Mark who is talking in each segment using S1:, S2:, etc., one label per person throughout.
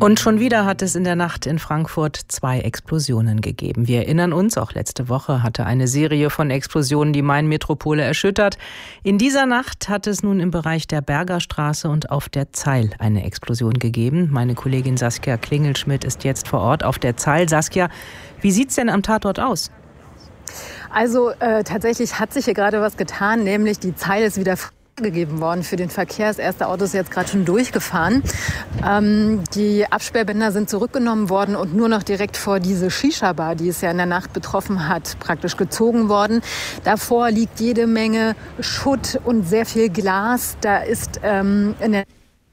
S1: Und schon wieder hat es in der Nacht in Frankfurt 2 Explosionen gegeben. Wir erinnern uns, auch letzte Woche hatte eine Serie von Explosionen die Main-Metropole erschüttert. In dieser Nacht hat es nun im Bereich der Bergerstraße und auf der Zeil eine Explosion gegeben. Meine Kollegin Saskia Klingelschmidt ist jetzt vor Ort auf der Zeil. Saskia, wie sieht's denn am Tatort aus?
S2: Also tatsächlich hat sich hier gerade was getan, nämlich die Zeil ist wieder gegeben worden für den Verkehr. Das erste Auto ist jetzt gerade schon durchgefahren. Die Absperrbänder sind zurückgenommen worden und nur noch direkt vor diese Shisha-Bar, die es ja in der Nacht betroffen hat, praktisch gezogen worden. Davor liegt jede Menge Schutt und sehr viel Glas. Da ist in der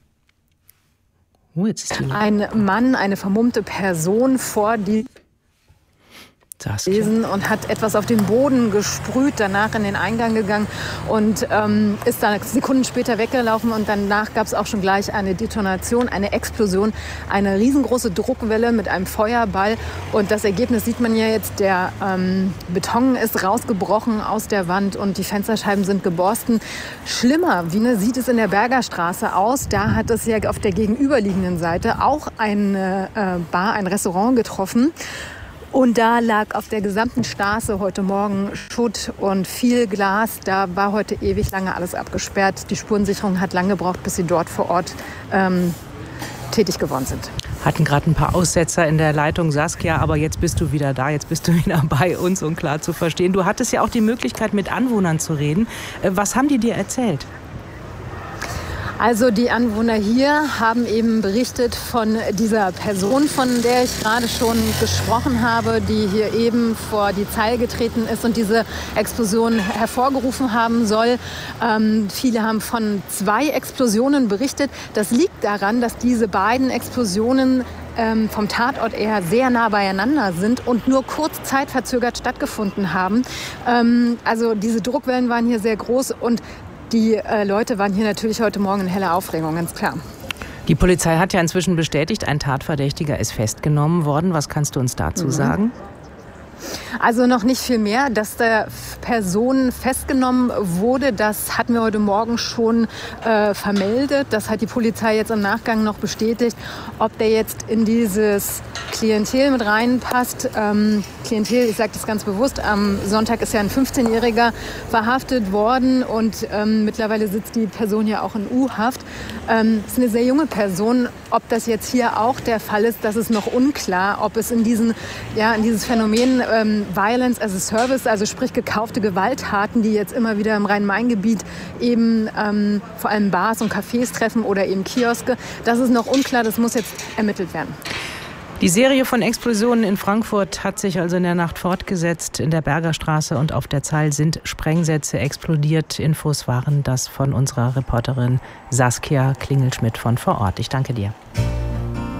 S2: ein Mann, eine vermummte Person vor die und hat etwas auf den Boden gesprüht, danach in den Eingang gegangen und ist dann Sekunden später weggelaufen und danach gab es auch schon gleich eine Detonation, eine Explosion, eine riesengroße Druckwelle mit einem Feuerball und das Ergebnis sieht man ja jetzt, der Beton ist rausgebrochen aus der Wand und die Fensterscheiben sind geborsten. Schlimmer, sieht es in der Bergerstraße aus, da hat es ja auf der gegenüberliegenden Seite auch eine Bar, ein Restaurant getroffen. Und da lag auf der gesamten Straße heute Morgen Schutt und viel Glas. Da war heute ewig lange alles abgesperrt. Die Spurensicherung hat lange gebraucht, bis sie dort vor Ort tätig geworden sind.
S1: Hatten gerade ein paar Aussetzer in der Leitung, Saskia, aber jetzt bist du wieder da, jetzt bist du wieder bei uns und klar zu verstehen. Du hattest ja auch die Möglichkeit, mit Anwohnern zu reden. Was haben die dir erzählt?
S2: Also die Anwohner hier haben eben berichtet von dieser Person, von der ich gerade schon gesprochen habe, die hier eben vor die Zeil getreten ist und diese Explosion hervorgerufen haben soll. Viele haben von 2 Explosionen berichtet. Das liegt daran, dass diese beiden Explosionen vom Tatort eher sehr nah beieinander sind und nur kurz zeitverzögert stattgefunden haben. Also diese Druckwellen waren hier sehr groß und die Leute waren hier natürlich heute Morgen in heller Aufregung, ganz klar.
S1: Die Polizei hat ja inzwischen bestätigt, ein Tatverdächtiger ist festgenommen worden. Was kannst du uns dazu sagen?
S2: Also noch nicht viel mehr. Dass der Person festgenommen wurde, das hatten wir heute Morgen schon vermeldet. Das hat die Polizei jetzt im Nachgang noch bestätigt. Ob der jetzt in dieses Klientel mit reinpasst. Klientel, ich sage das ganz bewusst, am Sonntag ist ja ein 15-Jähriger verhaftet worden und mittlerweile sitzt die Person ja auch in U-Haft. Ist eine sehr junge Person. Ob das jetzt hier auch der Fall ist, das ist noch unklar. Ob es in dieses Phänomen Violence as a Service, also sprich gekaufte Gewalttaten, die jetzt immer wieder im Rhein-Main-Gebiet eben vor allem Bars und Cafés treffen oder eben Kioske, das ist noch unklar, das muss jetzt ermittelt werden.
S1: Die Serie von Explosionen in Frankfurt hat sich also in der Nacht fortgesetzt. In der Bergerstraße und auf der Zeil sind Sprengsätze explodiert. Infos waren das von unserer Reporterin Saskia Klingelschmidt von vor Ort. Ich danke dir.